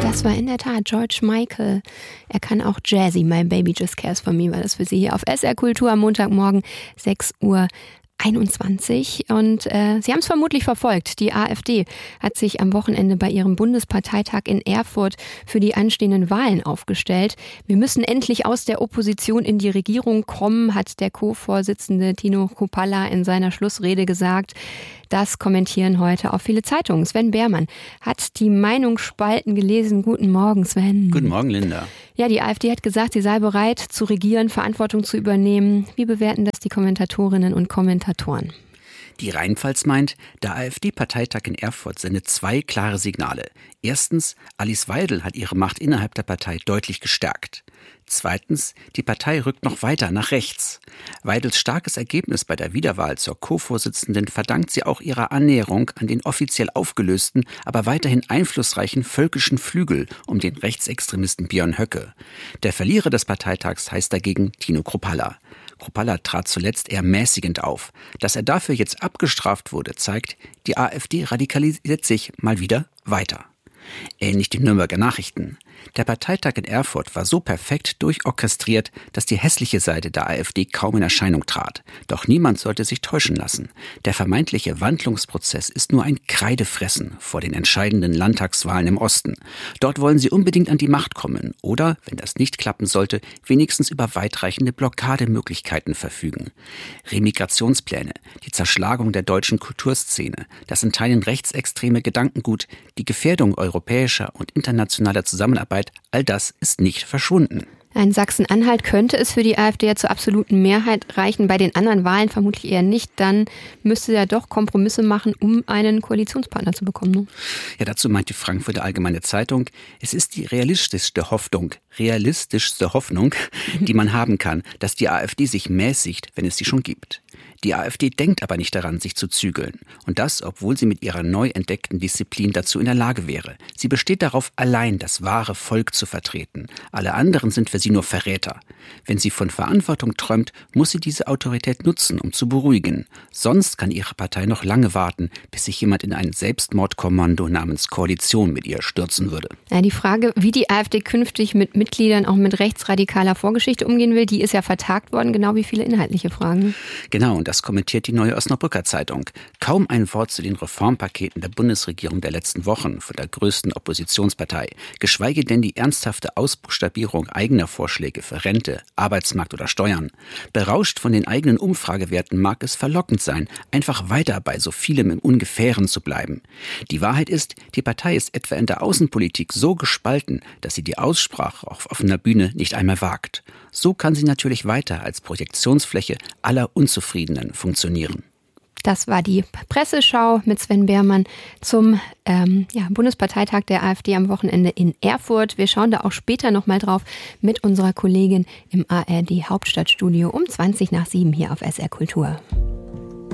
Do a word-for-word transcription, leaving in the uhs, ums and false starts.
Das war in der Tat George Michael. Er kann auch Jazzy, My Baby Just Cares For Me, war das für Sie hier auf S R Kultur am Montagmorgen, sechs Uhr einundzwanzig. Und äh, Sie haben es vermutlich verfolgt. Die AfD hat sich am Wochenende bei ihrem Bundesparteitag in Erfurt für die anstehenden Wahlen aufgestellt. Wir müssen endlich aus der Opposition in die Regierung kommen, hat der Co-Vorsitzende Tino Kruppalla in seiner Schlussrede gesagt. Das kommentieren heute auch viele Zeitungen. Sven Behrmann hat die Meinungsspalten gelesen. Guten Morgen, Sven. Guten Morgen, Linda. Ja, die AfD hat gesagt, sie sei bereit zu regieren, Verantwortung zu übernehmen. Wie bewerten das die Kommentatorinnen und Kommentatoren? Die Rheinpfalz meint, der AfD-Parteitag in Erfurt sendet zwei klare Signale. Erstens, Alice Weidel hat ihre Macht innerhalb der Partei deutlich gestärkt. Zweitens, die Partei rückt noch weiter nach rechts. Weidels starkes Ergebnis bei der Wiederwahl zur Co-Vorsitzenden verdankt sie auch ihrer Annäherung an den offiziell aufgelösten, aber weiterhin einflussreichen völkischen Flügel um den Rechtsextremisten Björn Höcke. Der Verlierer des Parteitags heißt dagegen Tino Kruppalla. Kruppalla trat zuletzt eher mäßigend auf. Dass er dafür jetzt abgestraft wurde, zeigt, die AfD radikalisiert sich mal wieder weiter. Ähnlich den Nürnberger Nachrichten. Der Parteitag in Erfurt war so perfekt durchorchestriert, dass die hässliche Seite der AfD kaum in Erscheinung trat. Doch niemand sollte sich täuschen lassen. Der vermeintliche Wandlungsprozess ist nur ein Kreidefressen vor den entscheidenden Landtagswahlen im Osten. Dort wollen sie unbedingt an die Macht kommen oder, wenn das nicht klappen sollte, wenigstens über weitreichende Blockademöglichkeiten verfügen. Remigrationspläne, die Zerschlagung der deutschen Kulturszene, das in Teilen rechtsextreme Gedankengut, die Gefährdung europäischer und internationaler Zusammenarbeit, all das ist nicht verschwunden. In Sachsen-Anhalt könnte es für die AfD ja zur absoluten Mehrheit reichen, bei den anderen Wahlen vermutlich eher nicht. Dann müsste er doch Kompromisse machen, um einen Koalitionspartner zu bekommen. Ne? Ja, dazu meint die Frankfurter Allgemeine Zeitung, es ist die realistischste Hoffnung, realistischste Hoffnung, die man haben kann, dass die AfD sich mäßigt, wenn es sie schon gibt. Die AfD denkt aber nicht daran, sich zu zügeln. Und das, obwohl sie mit ihrer neu entdeckten Disziplin dazu in der Lage wäre. Sie besteht darauf, allein das wahre Volk zu vertreten. Alle anderen sind für sie nur Verräter. Wenn sie von Verantwortung träumt, muss sie diese Autorität nutzen, um zu beruhigen. Sonst kann ihre Partei noch lange warten, bis sich jemand in ein Selbstmordkommando namens Koalition mit ihr stürzen würde. Ja, die Frage, wie die AfD künftig mit Mitgliedern auch mit rechtsradikaler Vorgeschichte umgehen will, die ist ja vertagt worden, genau wie viele inhaltliche Fragen. Genau, und das kommentiert die Neue Osnabrücker Zeitung. Kaum ein Wort zu den Reformpaketen der Bundesregierung der letzten Wochen von der größten Oppositionspartei, geschweige denn die ernsthafte Ausbuchstabierung eigener Vorschläge für Rente, Arbeitsmarkt oder Steuern. Berauscht von den eigenen Umfragewerten mag es verlockend sein, einfach weiter bei so vielem im Ungefähren zu bleiben. Die Wahrheit ist, die Partei ist etwa in der Außenpolitik so gespalten, dass sie die Aussprache auf offener Bühne nicht einmal wagt. So kann sie natürlich weiter als Projektionsfläche aller Unzufriedenen funktionieren. Das war die Presseschau mit Sven Behrmann zum ähm, ja, Bundesparteitag der AfD am Wochenende in Erfurt. Wir schauen da auch später nochmal drauf mit unserer Kollegin im A R D Hauptstadtstudio um zwanzig nach sieben hier auf S R Kultur.